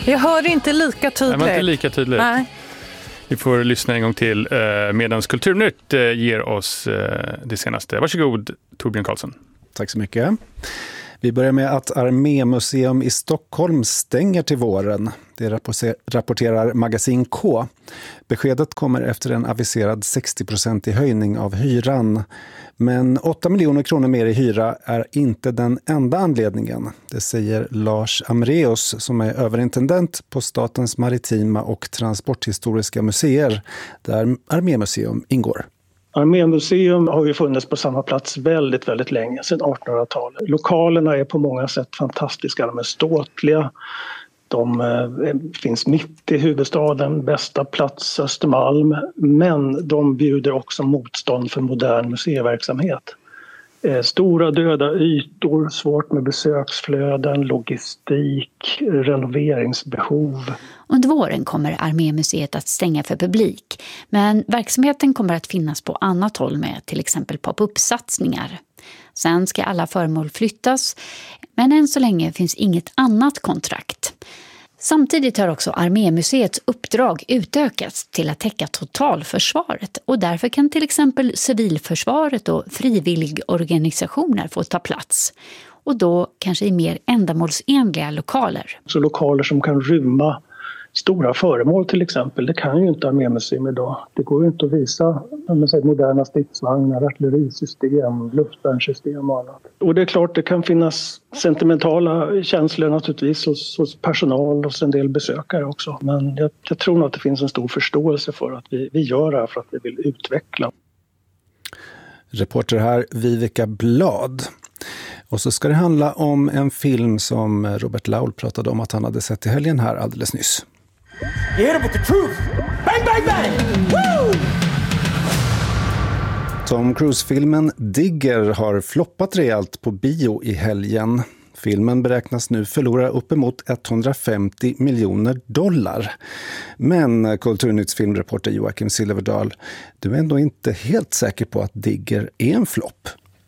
Jag hör inte lika tydligt. Det var inte lika tydligt. Nej. Vi får lyssna en gång till medan Kulturnytt ger oss det senaste. Varsågod, Torbjörn Karlsson. Tack så mycket. Vi börjar med att Armémuseum i Stockholm stänger till våren. Det rapporterar Magasin K. Beskedet kommer efter en aviserad 60% höjning av hyran. Men 8 miljoner kronor mer i hyra är inte den enda anledningen. Det säger Lars Amreus som är överintendent på Statens maritima och transporthistoriska museer där Armémuseum ingår. Armémuseum har ju funnits på samma plats väldigt, väldigt länge, sedan 1800-talet. Lokalerna är på många sätt fantastiska, de är ståtliga. De finns mitt i huvudstaden, bästa plats Östermalm, men de bjuder också motstånd för modern museiverksamhet. Stora döda ytor, svårt med besöksflöden, logistik, renoveringsbehov. Under våren kommer Armémuseet att stänga för publik, men verksamheten kommer att finnas på annat håll med till exempel pop-up-satsningar. Sen ska alla föremål flyttas, men än så länge finns inget annat kontrakt. Samtidigt har också Armémuseets uppdrag utökats till att täcka totalförsvaret och därför kan till exempel civilförsvaret och frivilligorganisationer få ta plats. Och då kanske i mer ändamålsenliga lokaler. Så lokaler som kan rymma stora föremål till exempel, det kan ju inte Armémuseum idag. Det går ju inte att visa moderna stridsvagnar, artillerisystem, luftvärnssystem och annat. Och det är klart det kan finnas sentimentala känslor naturligtvis hos personal och en del besökare också. Men jag tror nog att det finns en stor förståelse för att vi gör det här för att vi vill utveckla. Reporter här Vivica Blad. Och så ska det handla om en film som Robert Laul pratade om att han hade sett i helgen här alldeles nyss. You hit him with the truth. Bang, bang, bang! Woo! Tom Cruise-filmen Digger har floppat rejält på bio i helgen. Filmen beräknas nu förlora uppemot $150 miljoner. Men Kulturnytts filmreporter Joakim Silverdahl, du är ändå inte helt säker på att Digger är en flopp.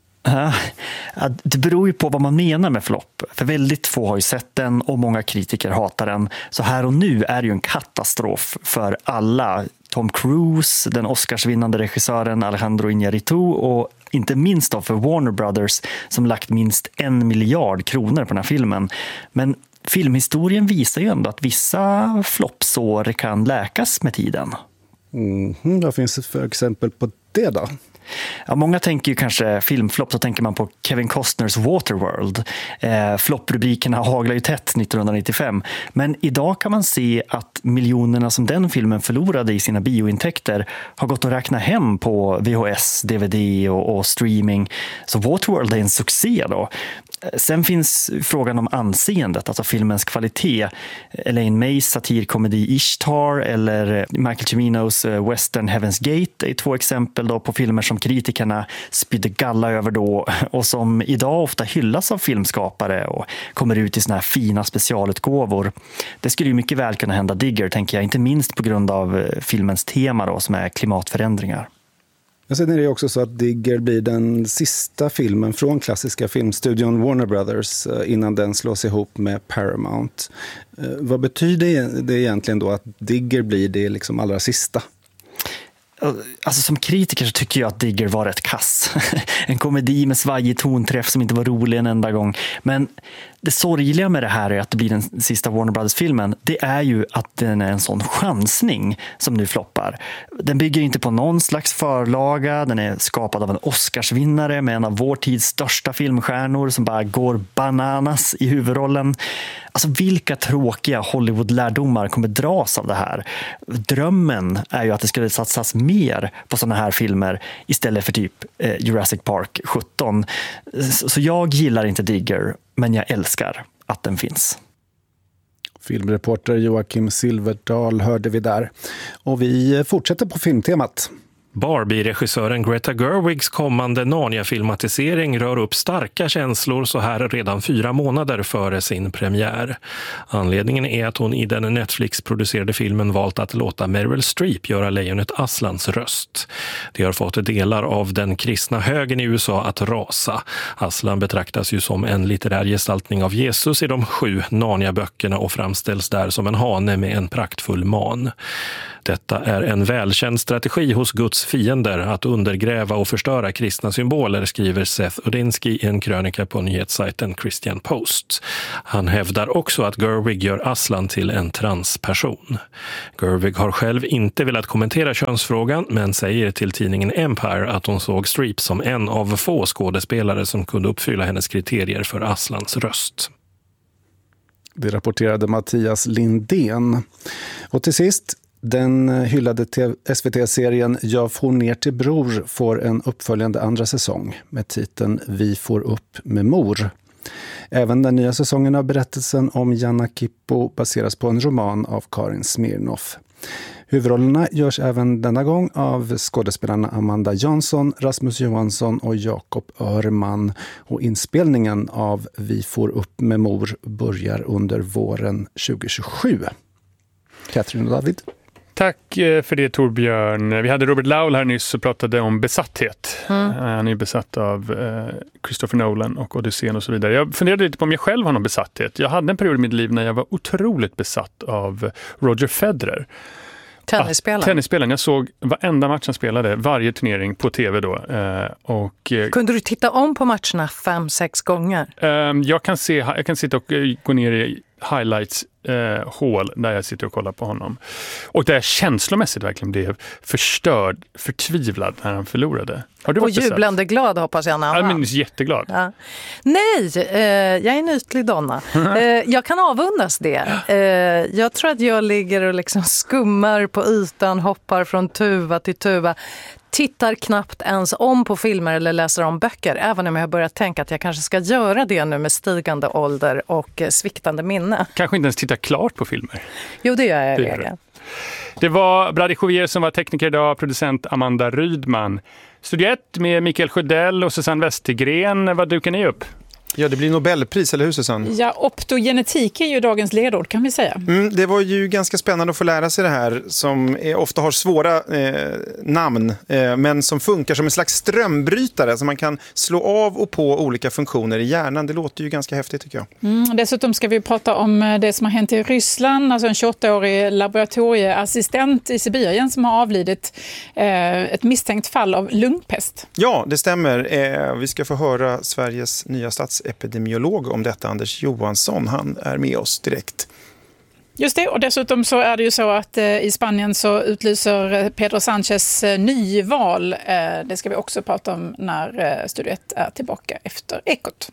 Det beror ju på vad man menar med flopp. För väldigt få har ju sett den och många kritiker hatar den. Så här och nu är det ju en katastrof för alla. Tom Cruise, den Oscarsvinnande regissören Alejandro Iñárritu och inte minst då för Warner Brothers som lagt minst 1 miljard kronor på den här filmen. Men filmhistorien visar ju ändå att vissa floppsår kan läkas med tiden. Vad finns det för exempel på det då? Ja, många tänker ju kanske filmflopp, så tänker man på Kevin Costners Waterworld. Flopprubrikerna haglar ju tätt 1995. Men idag kan man se att miljonerna som den filmen förlorade i sina biointäkter har gått att räkna hem på VHS, DVD och streaming. Så Waterworld är en succé då. Sen finns frågan om anseendet, alltså filmens kvalitet. Elaine Mays satirkomedi Ishtar eller Michael Ciminos western Heaven's Gate är 2 exempel då på filmer som kritikerna spydde galla över då och som idag ofta hyllas av filmskapare och kommer ut i såna här fina specialutgåvor. Det skulle ju mycket väl kunna hända Digger, tänker jag, inte minst på grund av filmens tema då, som är klimatförändringar. Och sen är det också så att Digger blir den sista filmen från klassiska filmstudion Warner Brothers innan den slås ihop med Paramount. Vad betyder det egentligen då att Digger blir det liksom allra sista? Alltså som kritiker så tycker jag att Digger var rätt kass. En komedi med svajig tonträff som inte var rolig en enda gång. Men det sorgliga med det här är att det blir den sista Warner Brothers-filmen. Det är ju att den är en sån chansning som nu floppar. Den bygger inte på någon slags förlaga. Den är skapad av en Oscarsvinnare med en av vår tids största filmstjärnor som bara går bananas i huvudrollen. Alltså vilka tråkiga Hollywood-lärdomar kommer dras av det här? Drömmen är ju att det skulle satsas mer på såna här filmer istället för typ Jurassic Park 17. Så jag gillar inte Digger, men jag älskar att den finns. Filmreporter Joakim Silverdahl hörde vi där. Och vi fortsätter på filmtemat. Barbie-regissören Greta Gerwigs kommande Narnia-filmatisering rör upp starka känslor så här redan 4 månader före sin premiär. Anledningen är att hon i den Netflix-producerade filmen valt att låta Meryl Streep göra lejonet Aslans röst. Det har fått delar av den kristna högern i USA att rasa. Aslan betraktas ju som en litterär gestaltning av Jesus i de 7 Narnia-böckerna och framställs där som en hane med en praktfull man. Detta är en välkänd strategi hos Guds fiender att undergräva och förstöra kristna symboler, skriver Seth Odinsky i en krönika på nyhetssajten Christian Post. Han hävdar också att Gerwig gör Aslan till en transperson. Gerwig har själv inte velat kommentera könsfrågan men säger till tidningen Empire att hon såg Streep som en av få skådespelare som kunde uppfylla hennes kriterier för Aslans röst. Det rapporterade Mattias Lindén. Och till sist, den hyllade SVT-serien Jag får ner till bror får en uppföljande andra säsong med titeln Vi får upp med mor. Även den nya säsongen av berättelsen om Janna Kippo baseras på en roman av Karin Smirnoff. Huvudrollerna görs även denna gång av skådespelarna Amanda Jansson, Rasmus Johansson och Jakob Örman. Och inspelningen av Vi får upp med mor börjar under våren 2027. Katrin och David. Tack för det, Torbjörn. Vi hade Robert Laul här nyss och pratade om besatthet. Han är besatt av Christopher Nolan och Odysseen och så vidare. Jag funderade lite på om jag själv har någon besatthet. Jag hade en period i mitt liv när jag var otroligt besatt av Roger Federer. Tennisspelaren. Jag såg varenda match han spelade, varje turnering på tv då. Kunde du titta om på matcherna 5-6 gånger? Jag kan sitta och gå ner i highlights hål där jag sitter och kollar på honom. Och där jag känslomässigt verkligen blev förtvivlad när han förlorade. Har du varit jublande besatt? Glad hoppas jag. Jag är jätteglad. Ja. Nej, jag är en ytlig donna. Jag kan avundas det. Jag tror att jag ligger och liksom skummar på ytan, hoppar från tuva till tuva. Tittar knappt ens om på filmer eller läser om böcker, även om jag har börjat tänka att jag kanske ska göra det nu med stigande ålder och sviktande minne. Kanske inte ens titta klart på filmer. Jo, det gör jag i regel. Det var Brady Jovier som var tekniker idag, producent Amanda Rydman. Studio 1 med Mikael Sjödell och Susanne Westergren. Vad dukar ni upp? Ja, det blir Nobelpris, eller hur Susanne? Ja, optogenetik är ju dagens ledord kan vi säga. Det var ju ganska spännande att få lära sig det här som ofta har svåra namn men som funkar som en slags strömbrytare så man kan slå av och på olika funktioner i hjärnan. Det låter ju ganska häftigt tycker jag. Dessutom ska vi prata om det som har hänt i Ryssland, alltså en 28-årig laboratorieassistent i Sibirien som har avlidit ett misstänkt fall av lungpest. Ja, det stämmer. Vi ska få höra Sveriges nya statsepidemiolog om detta, Anders Johansson. Han är med oss direkt. Just det, och dessutom så är det ju så att i Spanien så utlyser Pedro Sánchez nyval. Det ska vi också prata om när Studio 1 är tillbaka efter Ekot.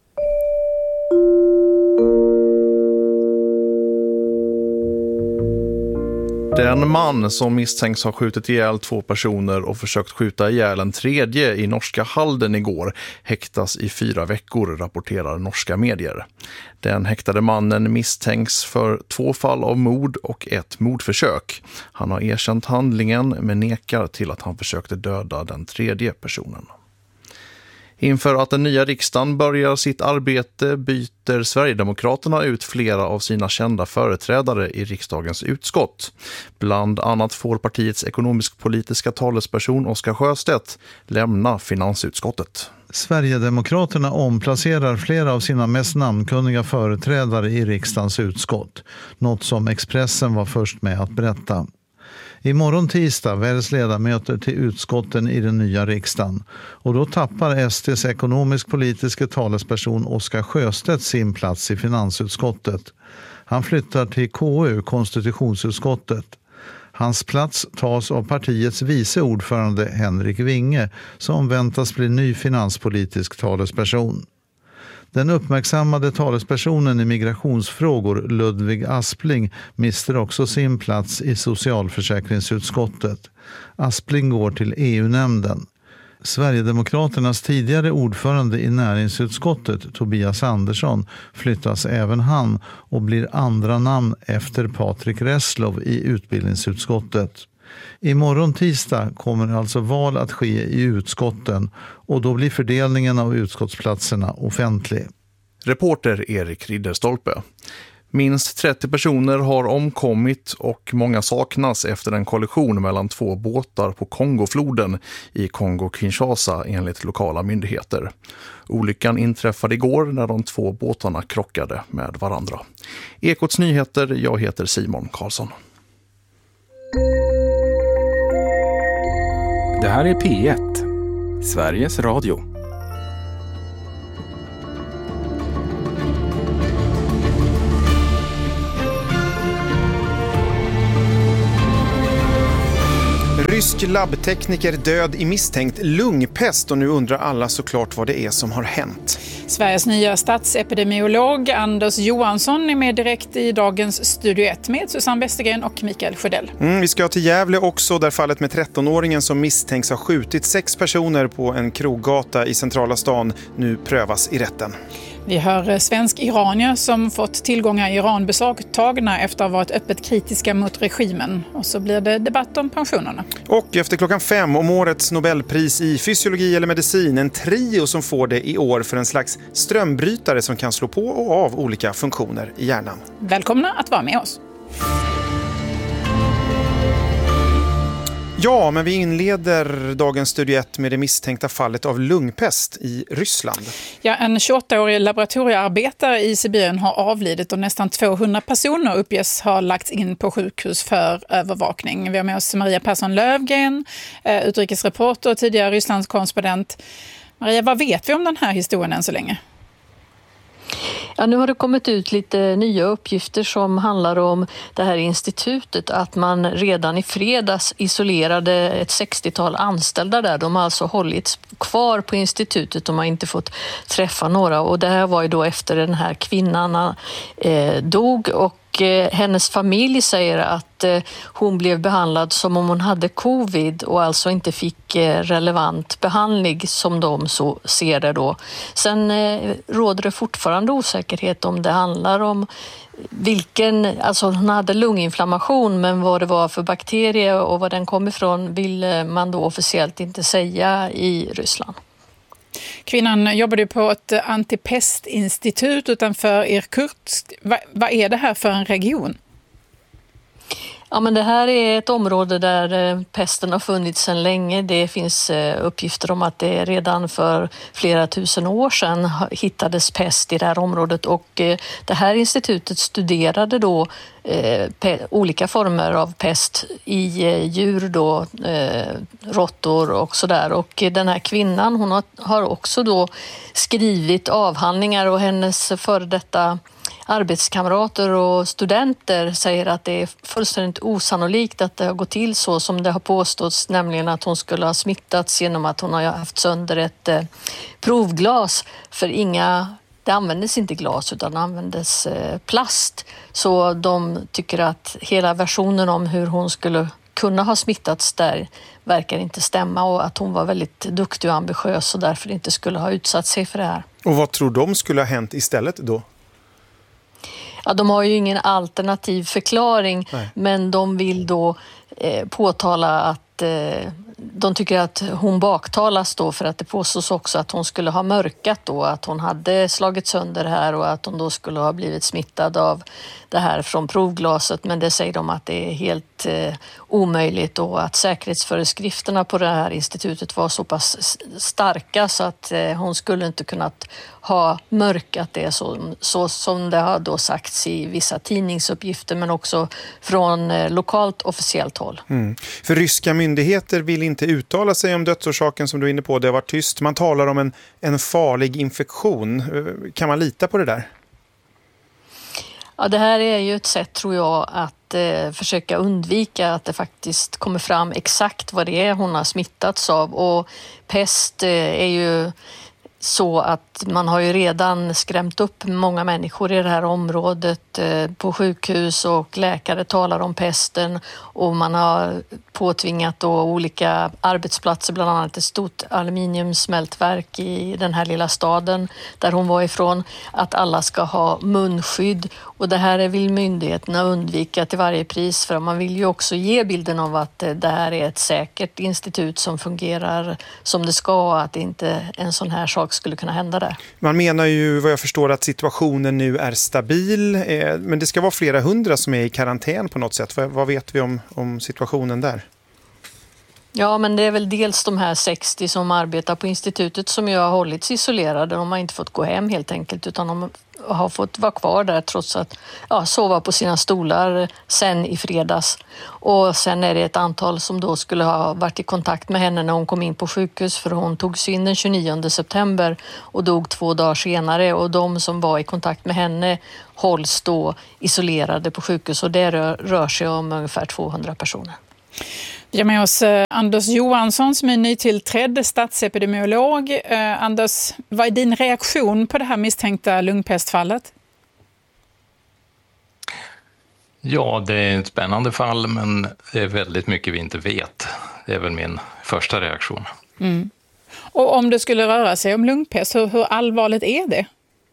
Den man som misstänks ha skjutit ihjäl 2 personer och försökt skjuta ihjäl en tredje i norska Halden igår häktas i 4 veckor, rapporterar norska medier. Den häktade mannen misstänks för 2 fall av mord och 1 mordförsök. Han har erkänt handlingen men nekar till att han försökte döda den tredje personen. Inför att den nya riksdagen börjar sitt arbete byter Sverigedemokraterna ut flera av sina kända företrädare i riksdagens utskott. Bland annat får partiets ekonomisk-politiska talesperson Oskar Sjöstedt lämna finansutskottet. Sverigedemokraterna omplacerar flera av sina mest namnkunniga företrädare i riksdagens utskott. Något som Expressen var först med att berätta. Imorgon tisdag väljs ledamöter till utskotten i den nya riksdagen och då tappar SDs ekonomisk-politiska talesperson Oskar Sjöstedt sin plats i finansutskottet. Han flyttar till KU, konstitutionsutskottet. Hans plats tas av partiets vice ordförande Henrik Winge som väntas bli ny finanspolitisk talesperson. Den uppmärksammade talespersonen i migrationsfrågor Ludvig Aspling mister också sin plats i socialförsäkringsutskottet. Aspling går till EU-nämnden. Sverigedemokraternas tidigare ordförande i näringsutskottet Tobias Andersson flyttas även han och blir andra namn efter Patrik Reslow i utbildningsutskottet. Imorgon tisdag kommer alltså val att ske i utskotten och då blir fördelningen av utskottsplatserna offentlig. Reporter Erik Ridderstolpe. Minst 30 personer har omkommit och många saknas efter en kollision mellan 2 båtar på Kongofloden i Kongo-Kinshasa enligt lokala myndigheter. Olyckan inträffade igår när de 2 båtarna krockade med varandra. Ekots nyheter, jag heter Simon Karlsson. Det här är P1, Sveriges Radio. Rysk labbtekniker död i misstänkt lungpest och nu undrar alla såklart vad det är som har hänt. Sveriges nya statsepidemiolog Anders Johansson är med direkt i dagens Studio 1 med Susanne Westergren och Mikael Sjödell. Vi ska till Gävle också där fallet med 13-åringen som misstänks ha skjutit 6 personer på en kroggata i centrala stan nu prövas i rätten. Vi hör svensk-iranier som fått tillgångar i Iran beslagtagna efter att ha varit öppet kritiska mot regimen. Och så blir det debatt om pensionerna. Och efter 5:00 om årets Nobelpris i fysiologi eller medicin. En trio som får det i år för en slags strömbrytare som kan slå på och av olika funktioner i hjärnan. Välkomna att vara med oss. Ja, men vi inleder dagens Studio 1 med det misstänkta fallet av lungpest i Ryssland. Ja, en 28-årig laboratoriearbetare i Sibirien har avlidit och nästan 200 personer uppges ha lagts in på sjukhus för övervakning. Vi har med oss Maria Persson Lövgren, utrikesreporter och tidigare Rysslands korrespondent. Maria, vad vet vi om den här historien än så länge? Ja, nu har det kommit ut lite nya uppgifter som handlar om det här institutet, att man redan i fredags isolerade ett 60-tal anställda där. De har alltså hållits kvar på institutet och har inte fått träffa några, och det här var ju då efter den här kvinnan dog, och hennes familj säger att hon blev behandlad som om hon hade covid och alltså inte fick relevant behandling som de så ser det då. Sen råder det fortfarande osäkerhet om det handlar om alltså hon hade lunginflammation, men vad det var för bakterie och var den kom ifrån vill man då officiellt inte säga i Ryssland. Kvinnan jobbade på ett antipestinstitut utanför Irkutsk. Vad är det här för en region? Ja, men det här är ett område där pesten har funnits sedan länge. Det finns uppgifter om att det redan för flera tusen år sedan hittades pest i det här området, och det här institutet studerade då olika former av pest i djur då, råttor och sådär. Och den här kvinnan, hon har också då skrivit avhandlingar, och hennes före detta arbetskamrater och studenter säger att det är fullständigt osannolikt att det har gått till så som det har påståtts, nämligen att hon skulle ha smittats genom att hon har haft sönder ett provglas, för det användes inte glas utan det användes plast. Så de tycker att hela versionen om hur hon skulle kunna ha smittats där verkar inte stämma, och att hon var väldigt duktig och ambitiös och därför inte skulle ha utsatt sig för det här. Och vad tror de skulle ha hänt istället då? Ja, de har ju ingen alternativ förklaring. Nej. Men de vill då påtala att de tycker att hon baktalas då, för att det påstås också att hon skulle ha mörkat då, att hon hade slagit sönder här och att hon då skulle ha blivit smittad av det här från provglaset, men det säger de att det är helt omöjligt då, att säkerhetsföreskrifterna på det här institutet var så pass starka så att hon skulle inte kunnat ha mörkat det så som det har då sagts i vissa tidningsuppgifter, men också från lokalt officiellt håll. För ryska myndigheter vill inte uttala sig om dödsorsaken som du är inne på. Det har varit tyst. Man talar om en farlig infektion. Kan man lita på det där? Ja, det här är ju ett sätt, tror jag, att försöka undvika att det faktiskt kommer fram exakt vad det är hon har smittats av. Och pest är ju så att man har ju redan skrämt upp många människor i det här området på sjukhus, och läkare talar om pesten, och man har påtvingat då olika arbetsplatser, bland annat ett stort aluminiumsmältverk i den här lilla staden där hon var ifrån, att alla ska ha munskydd, Och det här vill myndigheterna undvika till varje pris, för man vill ju också ge bilden av att det här är ett säkert institut som fungerar som det ska, att inte en sån här sak skulle kunna hända där. Man menar ju, vad jag förstår, att situationen nu är stabil, men det ska vara flera hundra som är i karantän på något sätt. Vad vet vi om situationen där? Ja, men det är väl dels de här 60 som arbetar på institutet som ju har hållits isolerade. De har inte fått gå hem helt enkelt, utan de har fått vara kvar där trots att sova på sina stolar sen i fredags. Och sen är det ett antal som då skulle ha varit i kontakt med henne när hon kom in på sjukhus, för hon togs in den 29 september och dog 2 dagar senare. Och de som var i kontakt med henne hålls då isolerade på sjukhus, och det rör sig om ungefär 200 personer. Vi har med oss Anders Johansson som är nytillträdd statsepidemiolog. Anders, vad är din reaktion på det här misstänkta lungpestfallet? Ja, det är ett spännande fall, men det är väldigt mycket vi inte vet. Det är väl min första reaktion. Mm. Och om det skulle röra sig om lungpest, hur allvarligt är det?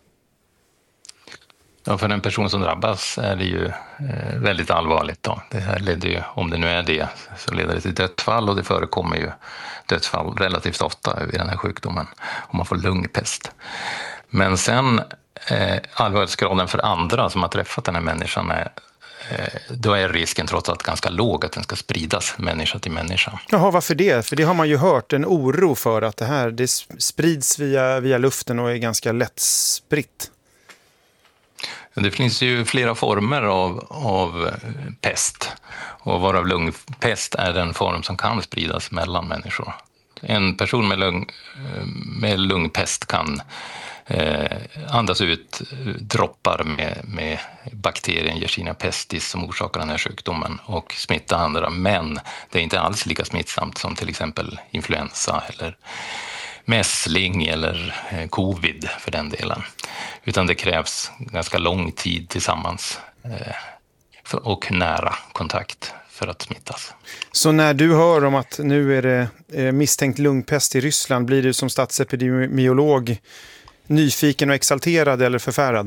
Ja, för en person som drabbas är det ju väldigt allvarligt då. Det här leder ju, om det nu är det, så leder det till dödsfall, och det förekommer ju dödsfall relativt ofta vid den här sjukdomen om man får lungpest. Men sen allvarlighetsgraden för andra som har träffat den här människan då är risken trots allt ganska låg att den ska spridas människa till människa. Jaha, varför det? För det har man ju hört, en oro för att det sprids via luften och är ganska lätt spritt. Det finns ju flera former av pest, och varav lungpest är den form som kan spridas mellan människor. En person med lungpest kan andas ut droppar med bakterien Yersinia pestis som orsakar den här sjukdomen och smitta andra, men det är inte alls lika smittsamt som till exempel influensa eller mässling eller covid för den delen. Utan det krävs ganska lång tid tillsammans och nära kontakt för att smittas. Så när du hör om att nu är det misstänkt lungpest i Ryssland, blir du som statsepidemiolog nyfiken och exalterad eller förfärad?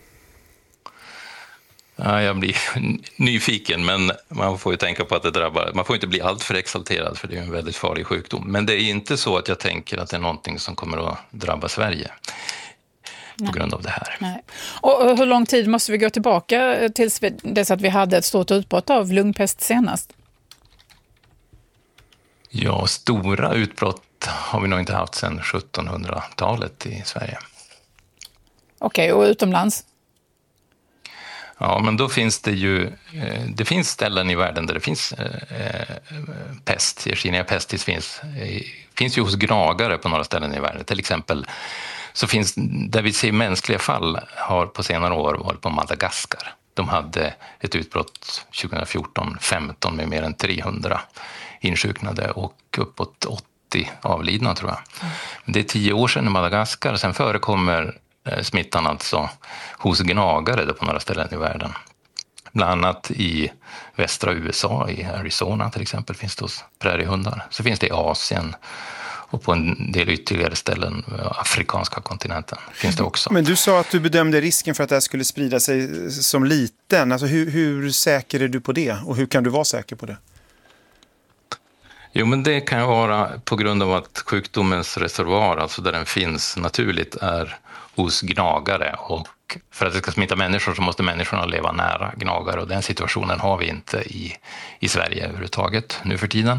Ja, jag blir nyfiken, men man får ju tänka på att det drabbar. Man får inte bli allt för exalterad, för det är en väldigt farlig sjukdom. Men det är inte så att jag tänker att det är någonting som kommer att drabba Sverige på grund av det här. Nej. Och hur lång tid måste vi gå tillbaka tills dess att vi hade ett stort utbrott av lungpest senast? Ja, stora utbrott har vi nog inte haft sedan 1700-talet i Sverige. Okej, och utomlands? Ja, men då finns det ju, det finns ställen i världen där det finns pest. Yersinia pestis finns ju hos gnagare på några ställen i världen. Till exempel så finns, där vi ser mänskliga fall, har på senare år varit på Madagaskar. De hade ett utbrott 2014-15 med mer än 300 insjuknade och uppåt 80 avlidna, tror jag. Det är 10 år sedan i Madagaskar. Sen förekommer smittan alltså hos gnagare på några ställen i världen. Bland annat i västra USA, i Arizona till exempel, finns det hos präriehundar. Så finns det i Asien och på en del ytterligare ställen, afrikanska kontinenten, finns det också. Men du sa att du bedömde risken för att det här skulle sprida sig som liten. Alltså hur säker är du på det? Och hur kan du vara säker på det? Jo, men det kan vara på grund av att sjukdomens reservoar, alltså där den finns naturligt, är hos gnagare, och för att det ska smitta människor så måste människorna leva nära gnagare, och den situationen har vi inte i Sverige överhuvudtaget nu för tiden.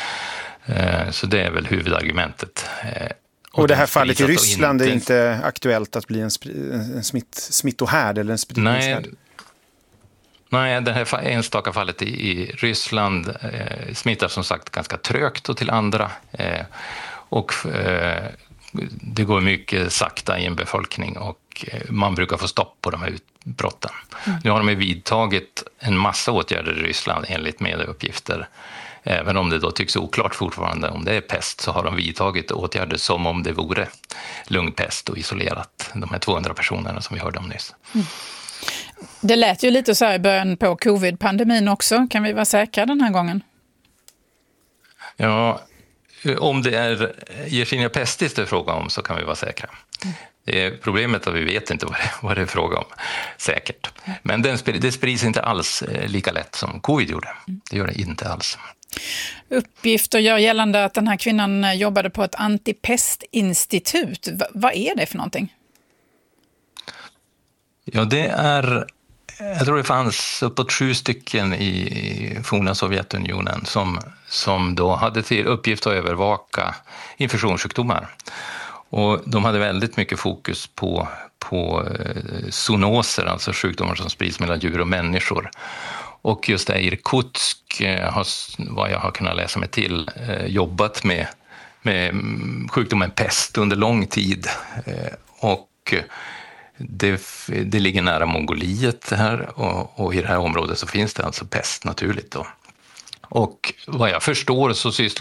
Så det är väl huvudargumentet. Och det här fallet i Ryssland är inte aktuellt att bli en smittohärd eller en spridningshärd? Nej, det här enstaka fallet i Ryssland smittar som sagt ganska trögt och till andra. Och det går mycket sakta i en befolkning, och man brukar få stopp på de här utbrotten. Nu har de vidtagit en massa åtgärder i Ryssland enligt medieuppgifter. Även om det då tycks oklart fortfarande om det är pest, så har de vidtagit åtgärder som om det vore lungpest och isolerat de här 200 personerna som vi hörde om nyss. Det lät ju lite så här i början på covid-pandemin också. Kan vi vara säkra den här gången? Ja, om det är Yersinia pestis det är fråga om, så kan vi vara säkra. Problemet är att vi vet inte vad det är fråga om, säkert. Men det sprids inte alls lika lätt som covid gjorde. Det gör det inte alls. Uppgifter gör gällande att den här kvinnan jobbade på ett antipestinstitut. Vad är det för någonting? Ja, jag tror det fanns uppåt 7 stycken i forna Sovjetunionen som då hade till uppgift att övervaka infektionssjukdomar. Och de hade väldigt mycket fokus på zoonoser, alltså sjukdomar som sprids mellan djur och människor. Och just det, Irkutsk har, vad jag har kunnat läsa mig till, jobbat med sjukdomen pest under lång tid. Och det ligger nära Mongoliet här, och i det här området så finns det alltså pest naturligt då. Och vad jag förstår så sysslar